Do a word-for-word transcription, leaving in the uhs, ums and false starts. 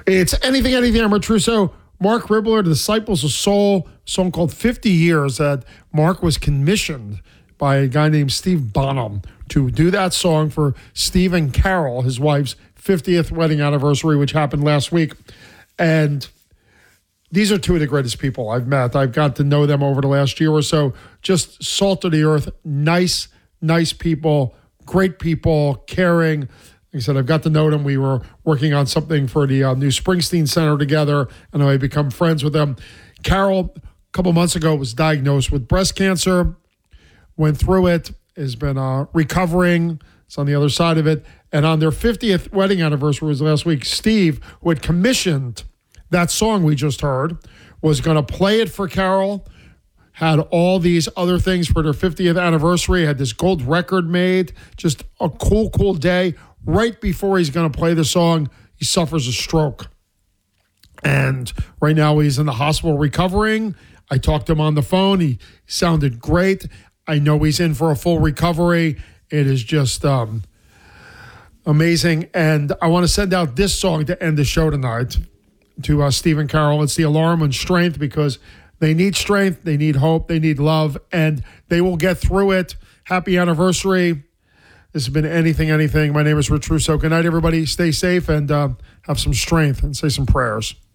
It's Anything, Anything. I'm Rich Russo. Mark Ribler, The Disciples of Soul, a song called fifty years that Mark was commissioned by a guy named Steve Bonham to do that song for Steve and Carol, his wife's fiftieth wedding anniversary, which happened last week. And these are two of the greatest people I've met. I've got to know them over the last year or so. Just salt of the earth, nice, nice people, great people, caring. Like I said, I've got to know them. We were working on something for the uh, new Springsteen Center together, and I've become friends with them. Carol, a couple months ago, was diagnosed with breast cancer, went through it, has been uh, recovering. It's on the other side of it. And on their fiftieth wedding anniversary was last week, Steve, who had commissioned that song we just heard, was going to play it for Carol, had all these other things for their fiftieth anniversary, had this gold record made, just a cool, cool day. Right before he's going to play the song, he suffers a stroke. And right now he's in the hospital recovering. I talked to him on the phone. He sounded great. I know he's in for a full recovery. It is just um, amazing. And I want to send out this song to end the show tonight to uh, Steve and Carol. It's The Alarm on Strength, because they need strength, they need hope, they need love, and they will get through it. Happy anniversary. This has been Anything, Anything. My name is Rich Russo. Good night, everybody. Stay safe and uh, have some strength and say some prayers.